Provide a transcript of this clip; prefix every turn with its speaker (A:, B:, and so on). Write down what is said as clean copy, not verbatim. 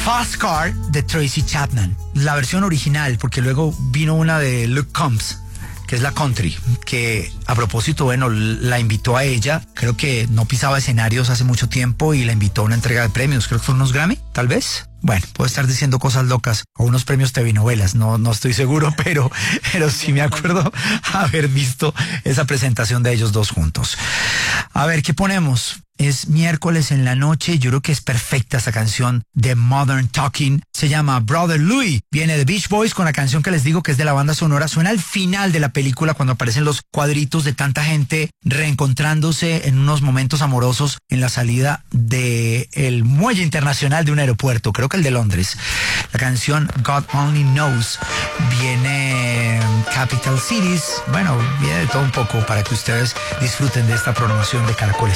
A: Fast Car de Tracy Chapman, la versión original, porque luego vino una de Luke Combs, que es la country, que a propósito, bueno, la invitó a ella, creo que no pisaba escenarios hace mucho tiempo y la invitó a una entrega de premios, creo que fueron unos Grammy, tal vez. Bueno, puedo estar diciendo cosas locas o unos premios TV novelas, no estoy seguro, pero sí me acuerdo haber visto esa presentación de ellos dos juntos. A ver, ¿qué ponemos? Es miércoles en la noche, yo creo que es perfecta esta canción de Modern Talking, se llama Brother Louie, viene de Beach Boys con la canción que les digo que es de la banda sonora, suena al final de la película cuando aparecen los cuadritos de tanta gente reencontrándose en unos momentos amorosos en la salida del muelle internacional de un aeropuerto, creo que el de Londres. La canción God Only Knows viene Capital Cities, bueno, viene de todo un poco para que ustedes disfruten de esta programación de Caracol